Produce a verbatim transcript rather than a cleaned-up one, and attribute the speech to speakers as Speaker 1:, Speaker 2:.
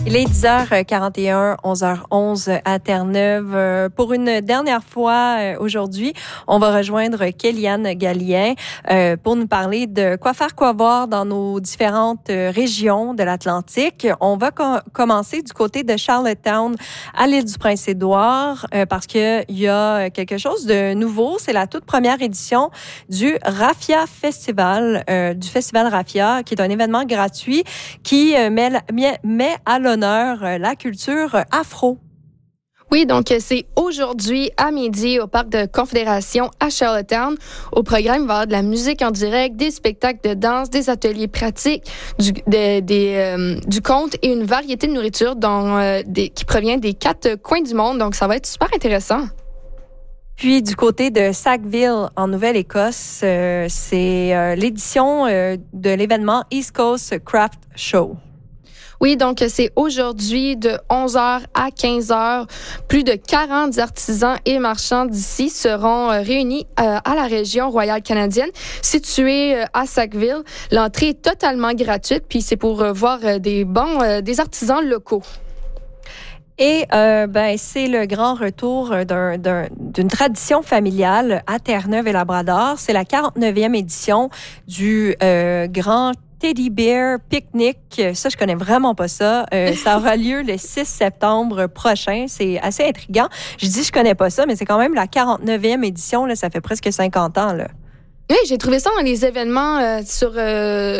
Speaker 1: Il est dix heures quarante et un, onze heures onze à Terre-Neuve. Pour une dernière fois aujourd'hui, on va rejoindre Kéliane Gallien euh, pour nous parler de quoi faire, quoi voir dans nos différentes régions de l'Atlantique. On va co- commencer du côté de Charlottetown à l'île du Prince-Édouard euh, parce qu'il y a quelque chose de nouveau. C'est la toute première édition du Raffia Festival, euh, du Festival Raffia, qui est un événement gratuit qui euh, met, met, met à l'honneur la culture afro.
Speaker 2: Oui, donc c'est aujourd'hui à midi au Parc de Confédération à Charlottetown. Au programme, il va y avoir de la musique en direct, des spectacles de danse, des ateliers pratiques, du, de, des, euh, du conte et une variété de nourriture dont, euh, des, qui provient des quatre coins du monde. Donc, ça va être super intéressant.
Speaker 1: Puis du côté de Sackville, en Nouvelle-Écosse, euh, c'est euh, l'édition euh, de l'événement East Coast Craft Show.
Speaker 2: Oui, donc c'est aujourd'hui de onze heures à quinze heures. Plus de quarante artisans et marchands d'ici seront euh, réunis euh, à la région royale canadienne, située euh, à Sackville. L'entrée est totalement gratuite, puis c'est pour euh, voir euh, des bons, euh, des artisans locaux.
Speaker 1: Et euh, ben c'est le grand retour d'un, d'un, d'une tradition familiale à Terre-Neuve et Labrador. C'est la quarante-neuvième édition du euh, grand Teddy Bear Picnic. Ça, je connais vraiment pas ça. Euh, ça aura lieu le six septembre prochain. C'est assez intriguant. Je dis je connais pas ça, mais c'est quand même la quarante-neuvième édition. Là, ça fait presque cinquante ans, là.
Speaker 2: Oui, j'ai trouvé ça dans les événements euh, sur... Euh